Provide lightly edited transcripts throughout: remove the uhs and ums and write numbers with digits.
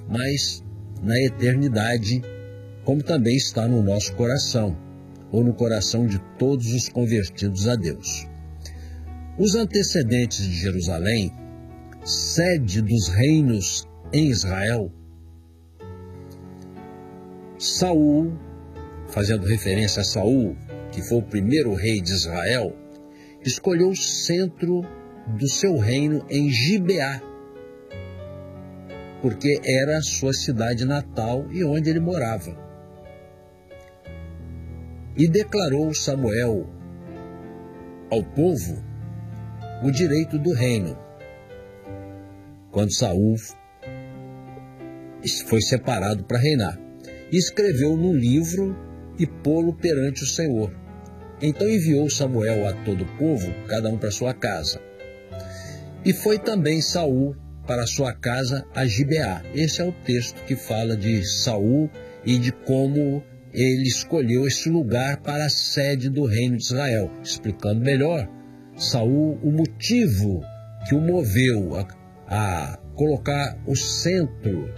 mas na eternidade, como também está no nosso coração, ou no coração de todos os convertidos a Deus. Os antecedentes de Jerusalém, sede dos reinos em Israel, Saul, fazendo referência a Saul, que foi o primeiro rei de Israel, escolheu o centro do seu reino em Gibeá, porque era a sua cidade natal e onde ele morava. E declarou Samuel ao povo o direito do reino, quando Saul foi separado para reinar. E escreveu num livro e pô-lo perante o Senhor. Então enviou Samuel a todo o povo, cada um para sua casa. E foi também Saul para sua casa a Gibeá. Esse é o texto que fala de Saul e de como ele escolheu esse lugar para a sede do reino de Israel. Explicando melhor, Saul, o motivo que o moveu a colocar o centro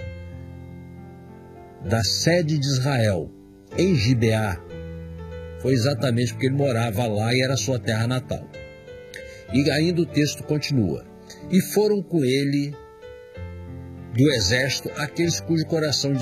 da sede de Israel em Gibeá foi exatamente porque ele morava lá e era sua terra natal. E ainda o texto continua. E foram com ele do exército aqueles cujo coração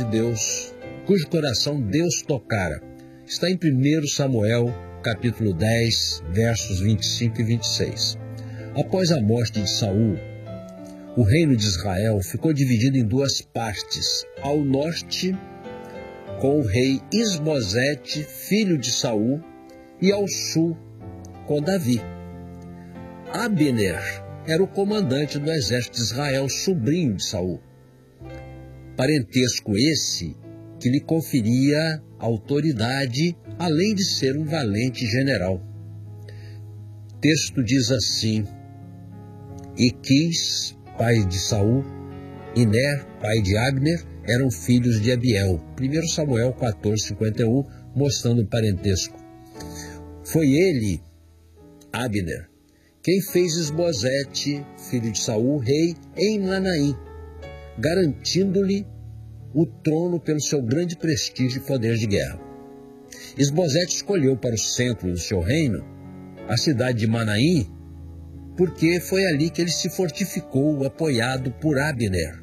Deus tocara. Está em 1 Samuel, capítulo 10, versos 25 e 26. Após a morte de Saul, o reino de Israel ficou dividido em duas partes. Ao norte, com o rei Isbosete, filho de Saul, e ao sul, com Davi. Abner era o comandante do exército de Israel, sobrinho de Saul. Parentesco esse que lhe conferia autoridade, além de ser um valente general. O texto diz assim: E Quis, pai de Saul, e Ner, pai de Abner, eram filhos de Abiel. 1 Samuel 14:51, mostrando o parentesco. Foi ele, Abner, quem fez Isbosete, filho de Saul, rei em Manaim, garantindo-lhe o trono pelo seu grande prestígio e poder de guerra. Isbosete escolheu para o centro do seu reino a cidade de Manaim, porque foi ali que ele se fortificou, apoiado por Abner.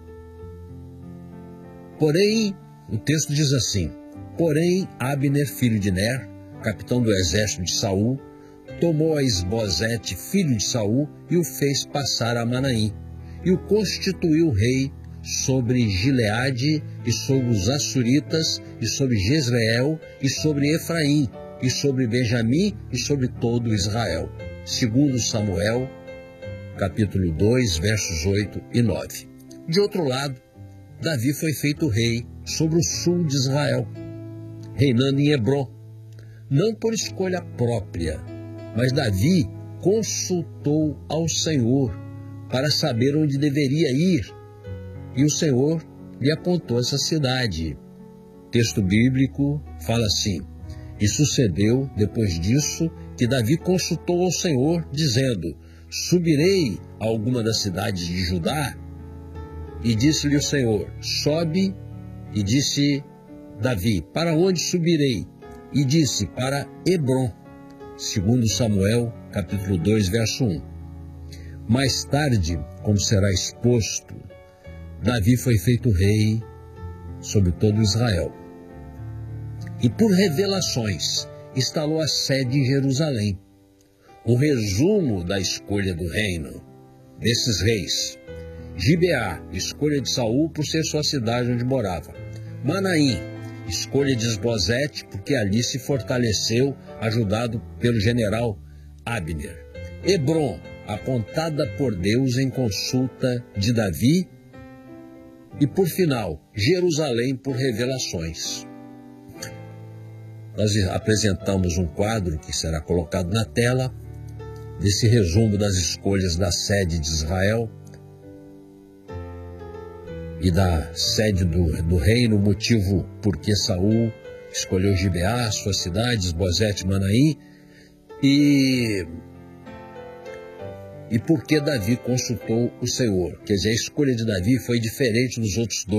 Porém, o texto diz assim: Porém, Abner, filho de Ner, capitão do exército de Saul, tomou a Isbosete, filho de Saul, e o fez passar a Manaim, e o constituiu rei sobre Gileade, e sobre os Assuritas, e sobre Jezreel, e sobre Efraim, e sobre Benjamim, e sobre todo Israel. 2 Samuel, capítulo 2, versos 8 e 9. De outro lado, Davi foi feito rei sobre o sul de Israel, reinando em Hebrom, não por escolha própria, mas Davi consultou ao Senhor para saber onde deveria ir, e o Senhor lhe apontou essa cidade. O texto bíblico fala assim: E sucedeu, depois disso, que Davi consultou ao Senhor, dizendo: Subirei a alguma das cidades de Judá? E disse-lhe o Senhor: Sobe. E disse Davi: Para onde subirei? E disse: Para Hebrom. 2 Samuel, capítulo 2, verso 1. Mais tarde, como será exposto, Davi foi feito rei sobre todo Israel. E por revelações, instalou a sede em Jerusalém. O resumo da escolha do reino desses reis: Gibeá, escolha de Saul por ser sua cidade onde morava. Manaim, escolha de Isbosete, porque ali se fortaleceu, ajudado pelo general Abner. Hebrom, apontada por Deus em consulta de Davi. E por final, Jerusalém por revelações. Nós apresentamos um quadro que será colocado na tela, desse resumo das escolhas da sede de Israel e da sede do reino, o motivo por que Saul escolheu Gibeá, sua cidade, Isbosete, Manaim, e por que Davi consultou o Senhor. Quer dizer, a escolha de Davi foi diferente dos outros dois.